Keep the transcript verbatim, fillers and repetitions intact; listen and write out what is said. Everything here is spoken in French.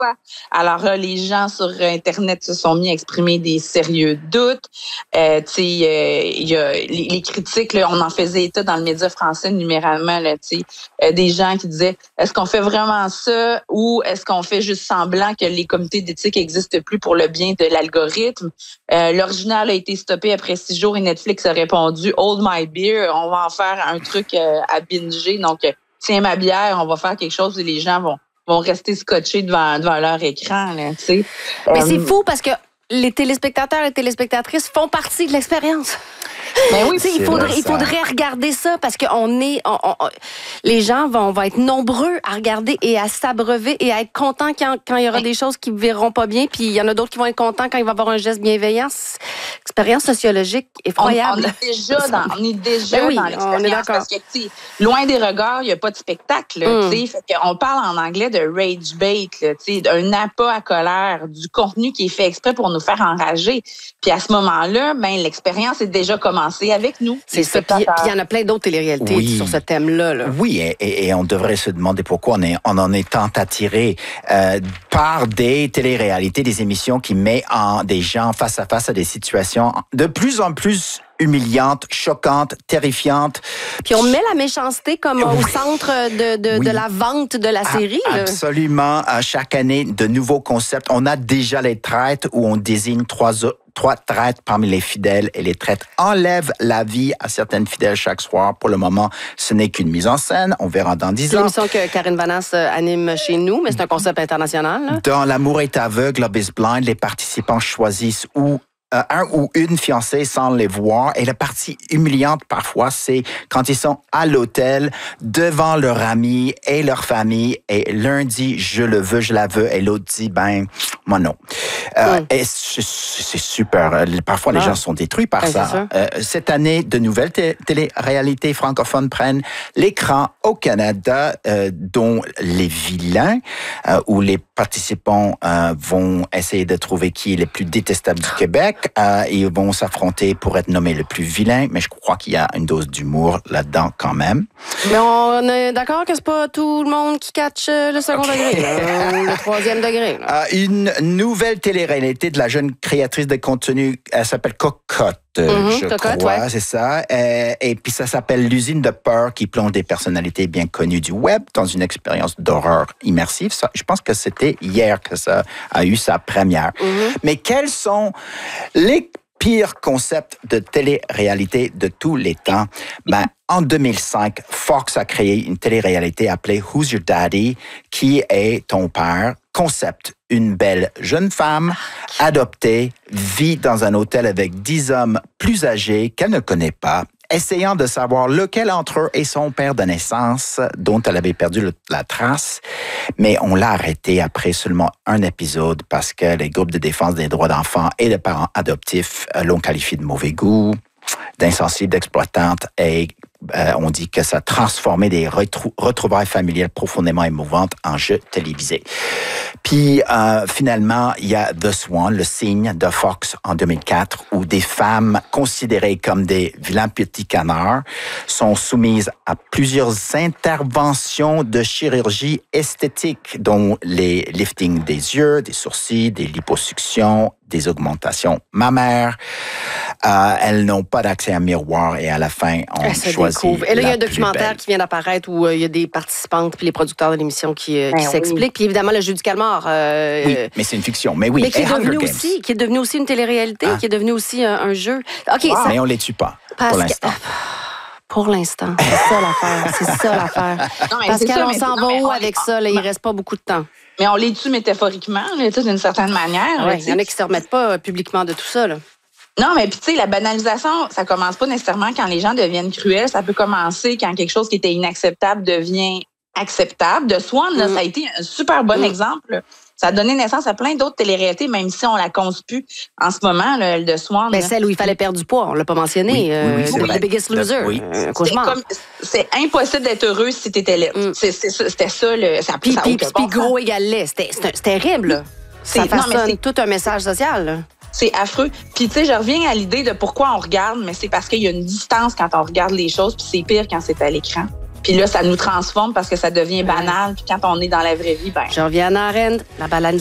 fois. Alors là, les gens sur Internet se sont mis à exprimer des sérieux doutes. Euh, tu sais, euh, il y a les, les critiques, là, on en faisait état dans le média français numéralement, là, tu sais, euh, des gens qui disaient, est-ce qu'on fait vraiment ça ou est-ce qu'on fait juste semblant que les comités d'éthique n'existent plus pour le bien de l'algorithme? Euh, l'original a été stoppé après six jours et Netflix a répondu, hold my beer, on va en faire un truc euh, à binger. Donc, euh, tiens ma bière, on va faire quelque chose et les gens vont vont rester scotchés devant devant leur écran, là, tu sais. Mais euh, c'est fou parce que les téléspectateurs et téléspectatrices font partie de l'expérience. Ben oui, il faudrait, vrai, il faudrait regarder ça parce que on est, on, on, les gens vont, vont être nombreux à regarder et à s'abreuver et à être contents quand, quand il y aura des choses qui ne verront pas bien. Puis il y en a d'autres qui vont être contents quand il va y avoir un geste bienveillant. Expérience sociologique effroyable. On, on est déjà dans, on est déjà ben oui, dans l'expérience. On est d'accord. Parce que, tu sais, loin des regards, il n'y a pas de spectacle. Mm. Tu sais, fait qu'on parle en anglais de rage bait, là, tu sais, d'un appât à colère, du contenu qui est fait exprès pour nous faire enrager. Puis à ce moment-là, ben l'expérience est déjà commencée avec nous. C'est ça. Puis il y en a plein d'autres téléréalités Oui. sur ce thème-là. Là. Oui, et, et, et on devrait se demander pourquoi on, est, on en est tant attiré euh, par des téléréalités, des émissions qui mettent en, des gens face à face à des situations de plus en plus humiliante, choquante, terrifiante. Puis on met la méchanceté comme Oui. au centre de, de, Oui. de la vente de la série. Ah, là. absolument. À chaque année, de nouveaux concepts. On a déjà les traites où on désigne trois autres. Trois traites parmi les fidèles et les traites enlèvent la vie à certaines fidèles chaque soir. Pour le moment, ce n'est qu'une mise en scène. On verra dans dix C'est ans. l'émission que Karine Vanasse anime chez nous, mais c'est un concept international. Là. Dans L'amour est aveugle, Love is blind, les participants choisissent où Euh, un ou une fiancée sans les voir. Et la partie humiliante, parfois, c'est quand ils sont à l'hôtel, devant leur ami et leur famille, et l'un dit « je le veux, je la veux », et l'autre dit « ben, moi non euh, mm. ». Et c'est, c'est super. Parfois, les ah. gens sont détruits par ben, ça. Euh, cette année, de nouvelles t- télé-réalités francophones prennent l'écran au Canada, euh, dont Les Vilains, euh, où les participants euh, vont essayer de trouver qui est le plus détestable du Québec. Euh, ils vont s'affronter pour être nommés le plus vilain, mais je crois qu'il y a une dose d'humour là-dedans quand même. Mais on est d'accord que c'est pas tout le monde qui catch le second Okay. degré, là, ou le troisième degré. Là. Euh, une nouvelle télé-réalité de la jeune créatrice de contenu, elle s'appelle Cocotte. Mm-hmm, je Cocotte, crois, ouais. c'est ça. Euh, et puis ça s'appelle L'usine de peur qui plonge des personnalités bien connues du web dans une expérience d'horreur immersive. Ça, je pense que c'était hier que ça a eu sa première. Mm-hmm. Mais quels sont les pires concepts de télé-réalité de tous les temps? Ben, en deux mille cinq, Fox a créé une télé-réalité appelée Who's Your Daddy, qui est ton père. Concept, une belle jeune femme adoptée vit dans un hôtel avec dix hommes plus âgés qu'elle ne connaît pas, essayant de savoir lequel entre eux est son père de naissance, dont elle avait perdu le, la trace. Mais on l'a arrêté après seulement un épisode parce que les groupes de défense des droits d'enfants et de parents adoptifs l'ont qualifié de mauvais goût, d'insensible, d'exploitante, et euh, on dit que ça a transformé des retrou- retrouvailles familiales profondément émouvantes en jeux télévisés. Puis euh, finalement, il y a The Swan, le cygne de Fox en deux mille quatre, où des femmes considérées comme des vilains petits canards sont soumises à plusieurs interventions de chirurgie esthétique, dont les liftings des yeux, des sourcils, des liposuctions, des augmentations mammaires. Euh, elles n'ont pas d'accès à un miroir et à la fin, on Elle se choisit découvre. Et là, il y a la un documentaire plus qui vient d'apparaître où euh, il y a des participantes puis les producteurs de l'émission qui, euh, qui Ben oui. s'expliquent. Puis évidemment, le jeu du calmar. euh, belle. Oui, mais c'est une fiction. Mais oui, mais qui et est, devenu Hunger Games. aussi, qui est devenu aussi une télé-réalité, Ah. qui est devenu aussi un, un jeu. OK, Wow. ça, Mais on les tue pas, parce pour que- l'instant. Pour l'instant, c'est ça l'affaire. C'est ça l'affaire. Non, mais Parce c'est ça, qu'on mais- s'en non, va mais où on- avec ça? Là, il reste pas beaucoup de temps. Mais on les tue métaphoriquement, là, tu sais, d'une certaine manière. là, Ouais, tu il sais. y en a qui se remettent pas euh, publiquement de tout ça. Là. Non, mais puis tu sais, la banalisation, ça commence pas nécessairement quand les gens deviennent cruels. Ça peut commencer quand quelque chose qui était inacceptable devient acceptable. De Swan, là, Mm. ça a été un super bon Mm. exemple. Ça a donné naissance à plein d'autres téléréalités, même si on la conçue plus en ce moment, là, elle de Swan. Ben, là. celle où il fallait perdre du poids, on l'a pas mentionné. Oui, oui, oui, c'est euh, vrai. The Biggest Loser. Oui. Un C'est cauchemar. comme- c'est impossible d'être heureux si t'étais laide. Mm. C'est, c'est ça, c'était ça, le, ça, Puis, ça a puis, aucun puis bon sens. gros égal lait. C'était c'était- c'est terrible. là. C'est- Ça non, mais façonne c'est- tout un message social. là. C'est affreux. Puis tu sais, je reviens à l'idée de pourquoi on regarde, mais c'est parce qu'il y a une distance quand on regarde les choses, puis c'est pire quand c'est à l'écran. Puis là, ça nous transforme parce que ça devient banal. Puis quand on est dans la vraie vie, ben... Georgiana Arendt, la balade